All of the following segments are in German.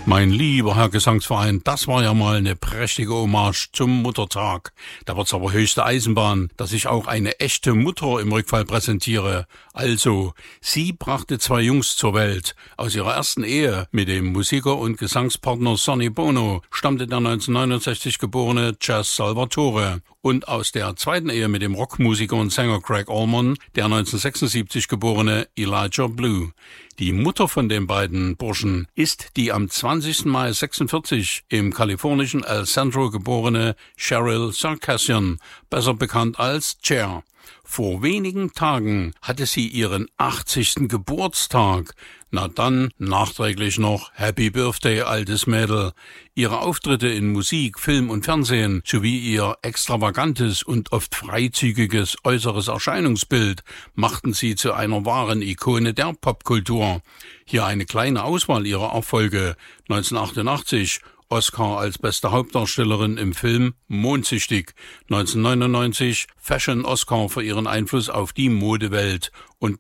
Mein lieber Herr Gesangsverein, das war ja mal eine prächtige Hommage zum Muttertag. Da wird's aber höchste Eisenbahn, dass ich auch eine echte Mutter im Rückfall präsentiere. Also, sie brachte 2 Jungs zur Welt. Aus ihrer ersten Ehe mit dem Musiker und Gesangspartner Sonny Bono stammte der 1969 geborene Jazz Salvatore. Und aus der zweiten Ehe mit dem Rockmusiker und Sänger Gregg Allman der 1976 geborene Elijah Blue. Die Mutter von den beiden Burschen ist die am 20. Mai 46 im kalifornischen El Centro geborene Cheryl Sarkisian, besser bekannt als Cher. Vor wenigen Tagen hatte sie ihren 80. Geburtstag. Na dann nachträglich noch Happy Birthday, altes Mädel. Ihre Auftritte in Musik, Film und Fernsehen sowie ihr extravagantes und oft freizügiges äußeres Erscheinungsbild machten sie zu einer wahren Ikone der Popkultur. Hier eine kleine Auswahl ihrer Erfolge. 1988 Oscar als beste Hauptdarstellerin im Film Mondsüchtig, 1999 Fashion Oscar für ihren Einfluss auf die Modewelt und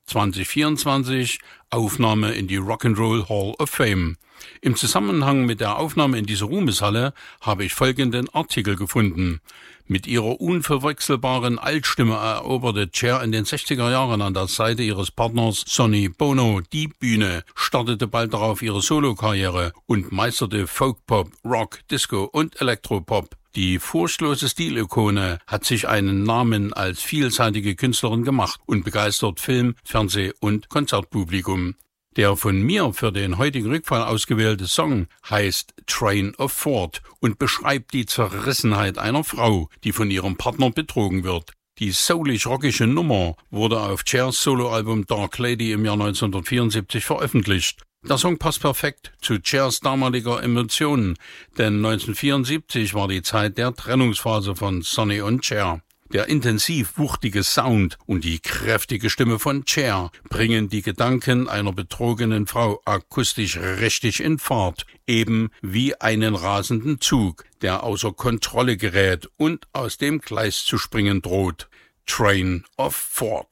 2024 Aufnahme in die Rock'n'Roll Hall of Fame. Im Zusammenhang mit der Aufnahme in diese Ruhmeshalle habe ich folgenden Artikel gefunden. Mit ihrer unverwechselbaren Altstimme eroberte Cher in den 60er Jahren an der Seite ihres Partners Sonny Bono die Bühne, startete bald darauf ihre Solokarriere und meisterte Folkpop, Rock, Disco und Elektropop. Die furchtlose Stilikone hat sich einen Namen als vielseitige Künstlerin gemacht und begeistert Film-, Fernseh- und Konzertpublikum. Der von mir für den heutigen Rückfall ausgewählte Song heißt Train of Thought und beschreibt die Zerrissenheit einer Frau, die von ihrem Partner betrogen wird. Die soulig-rockige Nummer wurde auf Chers Soloalbum Dark Lady im Jahr 1974 veröffentlicht. Der Song passt perfekt zu Chers damaliger Emotionen, denn 1974 war die Zeit der Trennungsphase von Sonny und Cher. Der intensiv wuchtige Sound und die kräftige Stimme von Cher bringen die Gedanken einer betrogenen Frau akustisch richtig in Fahrt, eben wie einen rasenden Zug, der außer Kontrolle gerät und aus dem Gleis zu springen droht. Train of Thought.